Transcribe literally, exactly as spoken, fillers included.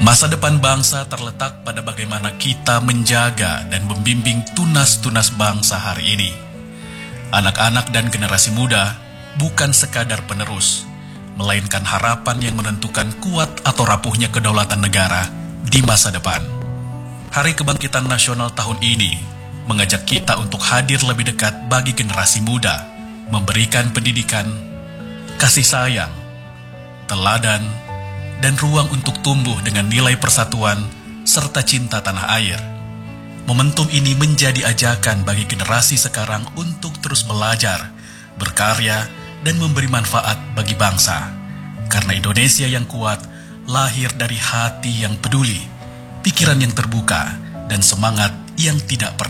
Masa depan bangsa terletak pada bagaimana kita menjaga dan membimbing tunas-tunas bangsa hari ini. Anak-anak dan generasi muda bukan sekadar penerus, melainkan harapan yang menentukan kuat atau rapuhnya kedaulatan negara di masa depan. Hari Kebangkitan Nasional tahun ini mengajak kita untuk hadir lebih dekat bagi generasi muda, memberikan pendidikan, kasih sayang, teladan, dan ruang untuk tumbuh dengan nilai persatuan serta cinta tanah air. Momentum ini menjadi ajakan bagi generasi sekarang untuk terus belajar, berkarya, dan memberi manfaat bagi bangsa. Karena Indonesia yang kuat lahir dari hati yang peduli, pikiran yang terbuka, dan semangat yang tidak pernah